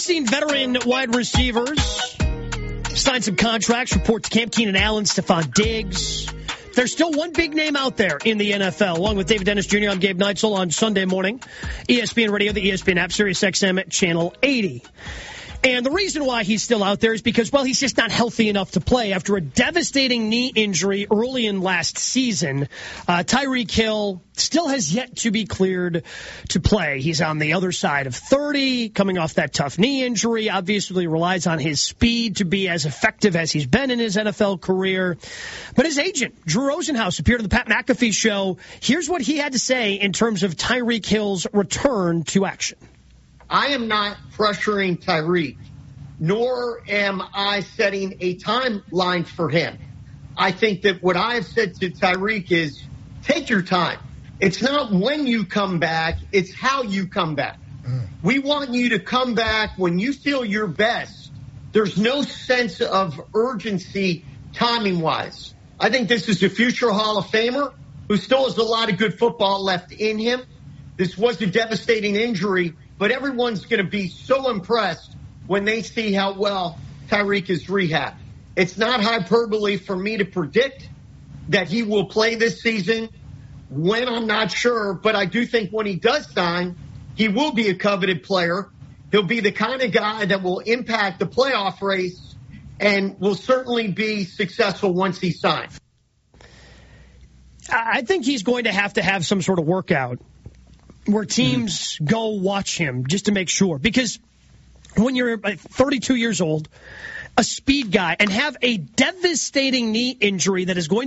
seen veteran wide receivers sign some contracts, report to camp. Keenan Allen, Stephon Diggs. There's still one big name out there in the NFL. Along with David Dennis Jr., I'm Gabe Neitzel on Sunday morning. ESPN Radio, the ESPN app, Sirius XM, Channel 80. And the reason why he's still out there is because, well, he's just not healthy enough to play. After a devastating knee injury early in last season, Tyreek Hill still has yet to be cleared to play. He's on the other side of 30, coming off that tough knee injury, obviously relies on his speed to be as effective as he's been in his NFL career. But his agent, Drew Rosenhaus, appeared on the Pat McAfee show. Here's what he had to say in terms of Tyreek Hill's return to action. I am not pressuring Tyreek, nor am I setting a timeline for him. I think that what I have said to Tyreek is take your time. It's not when you come back, it's how you come back. We want you to come back when you feel your best. There's no sense of urgency timing-wise. I think this is a future Hall of Famer who still has a lot of good football left in him. This was a devastating injury, but everyone's going to be so impressed when they see how well Tyreek is rehabbed. It's not hyperbole for me to predict that he will play this season. When, I'm not sure, but I do think when he does sign, he will be a coveted player. He'll be the kind of guy that will impact the playoff race and will certainly be successful once he signs. I think he's going to have some sort of workout where teams go watch him just to make sure. Because when you're 32 years old, a speed guy, and have a devastating knee injury that is going